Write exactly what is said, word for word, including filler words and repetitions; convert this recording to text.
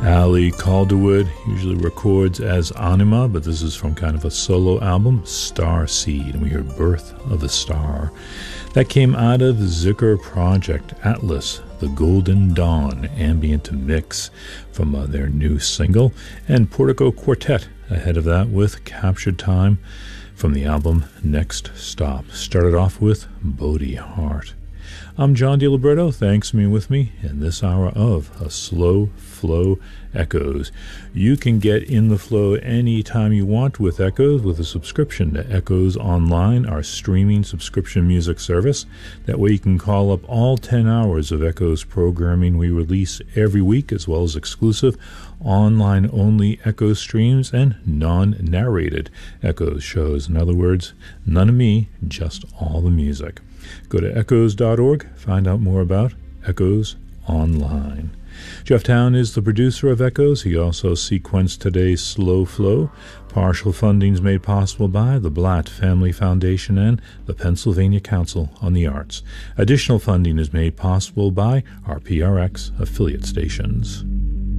Ali Calderwood usually records as Anima, but this is from kind of a solo album, Star Seed, and we heard Birth of a Star. That came out of Zikr Project, Atlas, The Golden Dawn, ambient mix from uh, their new single, and Portico Quartet ahead of that with Captured Time from the album Next Stop. Started off with Bodhi Heart. I'm John DiLibretto. Thanks for being with me in this hour of A Slow Flow Echoes. You can get in the flow anytime you want with Echoes with a subscription to Echoes Online, our streaming subscription music service. That way you can call up all ten hours of Echoes programming we release every week, as well as exclusive online-only Echoes streams and non-narrated Echoes shows. In other words, none of me, just all the music. Go to echoes dot org, find out more about Echoes Online. Jeff Town is the producer of Echoes. He also sequenced today's Slow Flow. Partial funding is made possible by the Blatt Family Foundation and the Pennsylvania Council on the Arts. Additional funding is made possible by our P R X affiliate stations.